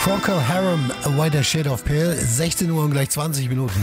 Procol Harum, A Whiter Shade of Pale, 16 Uhr und gleich 20 Minuten.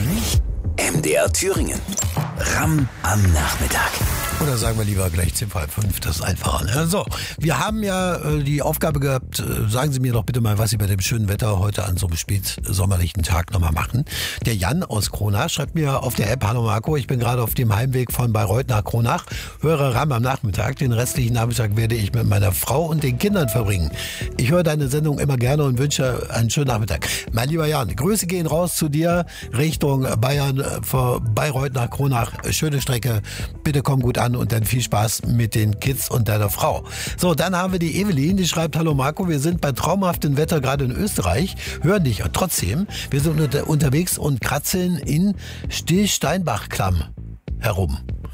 MDR Thüringen. Ramm am Nachmittag. Oder sagen wir lieber gleich 10:30, das ist einfacher. Ne? So, wir haben ja die Aufgabe gehabt, sagen Sie mir doch bitte mal, was Sie bei dem schönen Wetter heute an so einem spätsommerlichen Tag nochmal machen. Der Jan aus Kronach schreibt mir auf der App: Hallo Marco, ich bin gerade auf dem Heimweg von Bayreuth nach Kronach, höre Ramm am Nachmittag. Den restlichen Nachmittag werde ich mit meiner Frau und den Kindern verbringen. Ich höre deine Sendung immer gerne und wünsche einen schönen Nachmittag. Mein lieber Jan, Grüße gehen raus zu dir Richtung Bayern, von Bayreuth nach Kronach. Schöne Strecke, bitte komm gut an und dann viel Spaß mit den Kids und deiner Frau. So, dann haben wir die Evelyn, die schreibt: Hallo Marco, wir sind bei traumhaftem Wetter gerade in Österreich, hören dich trotzdem. Wir sind unterwegs und kratzeln in Stillsteinbach-Klamm herum.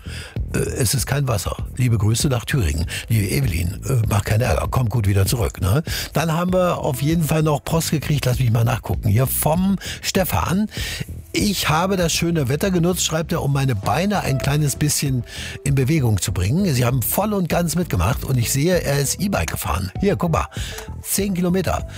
Es ist kein Wasser. Liebe Grüße nach Thüringen. Liebe Evelyn, mach keinen Ärger, komm gut wieder zurück. Ne? Dann haben wir auf jeden Fall noch Post gekriegt, lass mich mal nachgucken. Hier vom Stefan. Ich habe das schöne Wetter genutzt, schreibt er, um meine Beine ein kleines bisschen in Bewegung zu bringen. Sie haben voll und ganz mitgemacht und ich sehe, er ist E-Bike gefahren. Hier, guck mal, 10 Kilometer.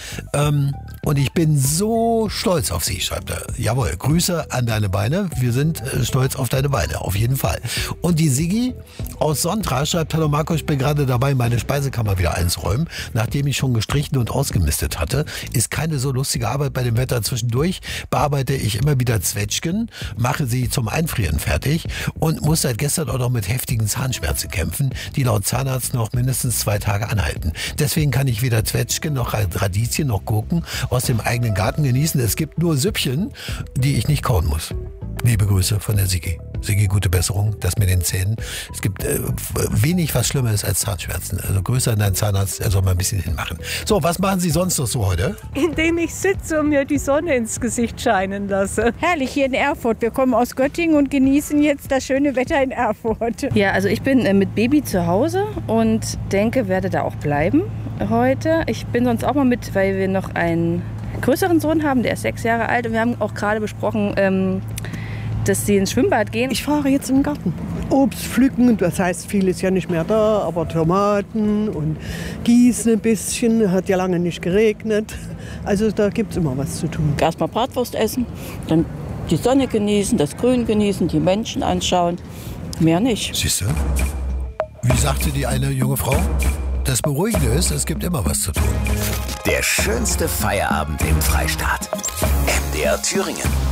Und ich bin so stolz auf Sie, schreibt er. Jawohl, Grüße an deine Beine. Wir sind stolz auf deine Beine, auf jeden Fall. Und die Sigi aus Sontra schreibt: Hallo Marco, ich bin gerade dabei, meine Speisekammer wieder einzuräumen. Nachdem ich schon gestrichen und ausgemistet hatte, ist keine so lustige Arbeit bei dem Wetter. Zwischendurch bearbeite ich immer wieder Zwetschgen, mache sie zum Einfrieren fertig und muss seit gestern auch noch mit heftigen Zahnschmerzen kämpfen, die laut Zahnarzt noch mindestens 2 Tage anhalten. Deswegen kann ich weder Zwetschgen noch Radieschen noch Gurken aus dem eigenen Garten genießen. Es gibt nur Süppchen, die ich nicht kauen muss. Liebe Grüße von der Sigi. Sigi, gute Besserung, das mit den Zähnen. Es gibt wenig, was schlimmer ist als Zahnschmerzen. Also Grüße an deinen Zahnarzt, er soll mal ein bisschen hinmachen. So, was machen Sie sonst noch so heute? Indem ich sitze und mir die Sonne ins Gesicht scheinen lasse. Herrlich hier in Erfurt. Wir kommen aus Göttingen und genießen jetzt das schöne Wetter in Erfurt. Ja, also ich bin mit Baby zu Hause und denke, werde da auch bleiben heute. Ich bin sonst auch mal mit, weil wir noch einen größeren Sohn haben, der ist 6 Jahre alt. Und wir haben auch gerade besprochen, dass sie ins Schwimmbad gehen. Ich fahre jetzt im Garten. Obst pflücken, das heißt, viel ist ja nicht mehr da, aber Tomaten und gießen ein bisschen, hat ja lange nicht geregnet. Also da gibt es immer was zu tun. Erstmal Bratwurst essen, dann die Sonne genießen, das Grün genießen, die Menschen anschauen, mehr nicht. Siehst du? Wie sagte die eine junge Frau? Das Beruhigende ist, es gibt immer was zu tun. Der schönste Feierabend im Freistaat. MDR Thüringen.